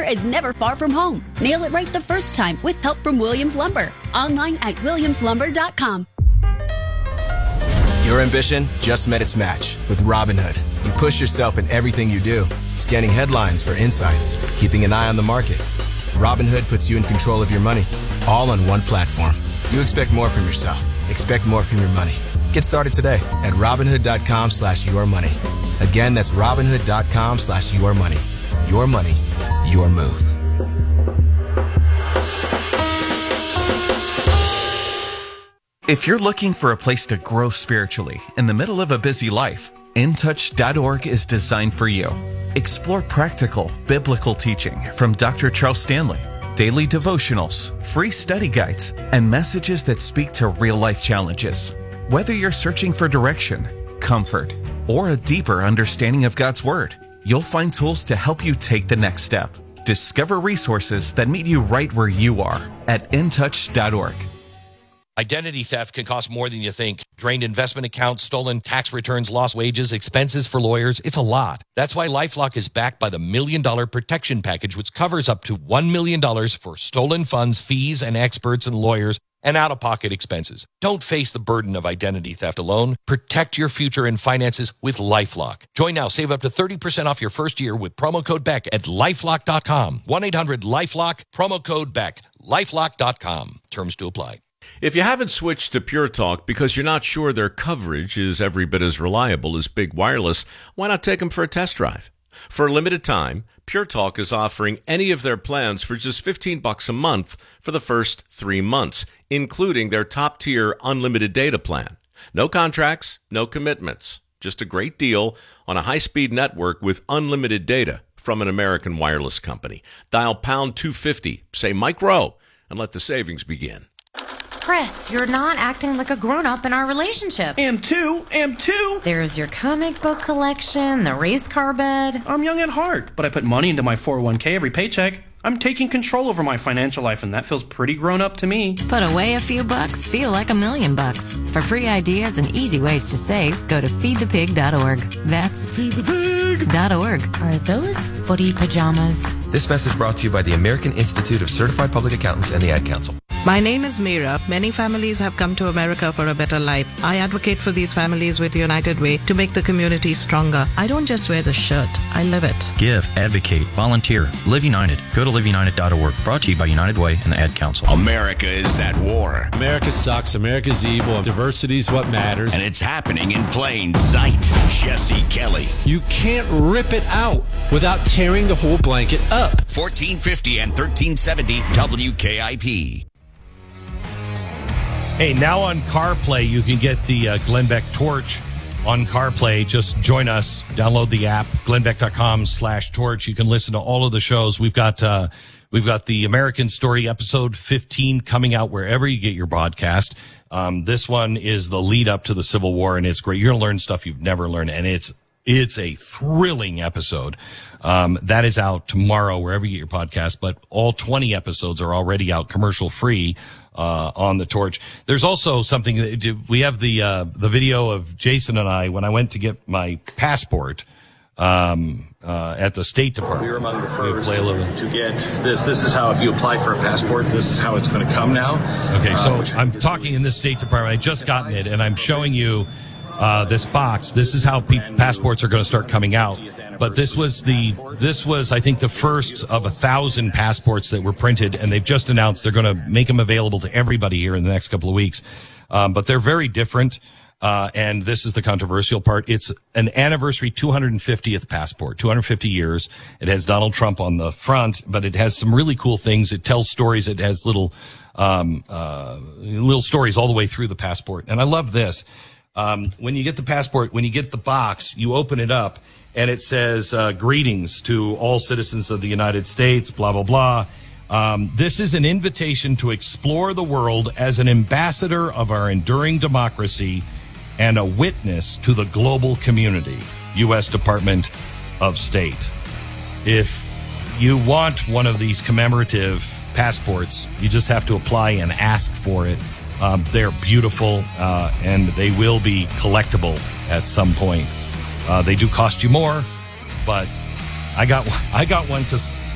is never far from home. Nail it right the first time with help from Williams Lumber. Online at williamslumber.com. Your ambition just met its match with Robinhood. You push yourself in everything you do, scanning headlines for insights, keeping an eye on the market. Robinhood puts you in control of your money, all on one platform. You expect more from yourself. Expect more from your money. Get started today at Robinhood.com/yourmoney. Again, that's Robinhood.com/yourmoney. Your money, your move. If you're looking for a place to grow spiritually in the middle of a busy life, InTouch.org is designed for you. Explore practical, biblical teaching from Dr. Charles Stanley, daily devotionals, free study guides, and messages that speak to real-life challenges. Whether you're searching for direction, comfort, or a deeper understanding of God's Word, you'll find tools to help you take the next step. Discover resources that meet you right where you are at InTouch.org. Identity theft can cost more than you think. Drained investment accounts, stolen tax returns, lost wages, expenses for lawyers. It's a lot. That's why LifeLock is backed by the $1 Million Protection Package, which covers up to $1 million for stolen funds, fees, and experts and lawyers, and out-of-pocket expenses. Don't face the burden of identity theft alone. Protect your future and finances with LifeLock. Join now. Save up to 30% off your first year with promo code BECK at LifeLock.com. 1-800-LifeLock, promo code BECK. LifeLock.com. Terms to apply. If you haven't switched to Pure Talk because you're not sure their coverage is every bit as reliable as Big Wireless, why not take them for a test drive? For a limited time, Pure Talk is offering any of their plans for just $15 a month for the first 3 months, including their top-tier unlimited data plan. No contracts, no commitments. Just a great deal on a high-speed network with unlimited data from an American wireless company. Dial pound 250, say Mike Rowe, and let the savings begin. Chris, you're not acting like a grown-up in our relationship. Am too. There's your comic book collection, the race car bed. I'm young at heart, but I put money into my 401k every paycheck. I'm taking control over my financial life, and that feels pretty grown up to me. Put away a few bucks, feel like $1 million. For free ideas and easy ways to save, go to feedthepig.org. That's feedthepig.org. Are those footy pajamas? This message brought to you by the American Institute of Certified Public Accountants and the Ad Council. My name is Meera. Many families have come to America for a better life. I advocate for these families with United Way to make the community stronger. I don't just wear the shirt, I live it. Give, advocate, volunteer, Live United. Go to liveunited.org. Brought to you by United Way and the Ad Council. America is at war. America sucks. America's evil. Diversity is what matters. And it's happening in plain sight. Jesse Kelly. You can't rip it out without tearing the whole blanket up. 1450 and 1370 WKIP. Hey, now on CarPlay, you can get the Glenn Beck Torch on CarPlay. Just join us. Download the app, glennbeck.com/torch. You can listen to all of the shows. We've got the American Story episode 15 coming out wherever you get your podcast. This one is the lead up to the Civil War, and it's great. You're going to learn stuff you've never learned, and it's a thrilling episode. That is out tomorrow wherever you get your podcast, but all 20 episodes are already out commercial free on the Torch. There's also something that we have the video of Jason and I when I went to get my passport at the State Department. We were among the first to get this. This is how, if you apply for a passport, this is how it's going to come now. Okay, so I'm talking in the State Department. I just gotten it, and I'm showing you this box. This is how passports are going to start coming out. But this was I think the first of 1,000 passports that were printed, and they've just announced they're going to make them available to everybody here in the next couple of weeks. But they're very different. And this is the controversial part. It's an anniversary 250th passport, 250 years. It has Donald Trump on the front, but it has some really cool things. It tells stories. It has little stories all the way through the passport. And I love this. When you get the passport, when you get the box, you open it up and it says, greetings to all citizens of the United States, blah, blah, blah. This is an invitation to explore the world as an ambassador of our enduring democracy and a witness to the global community, U.S. Department of State. If you want one of these commemorative passports, you just have to apply and ask for it. They're beautiful, and they will be collectible at some point. They do cost you more, but I got one because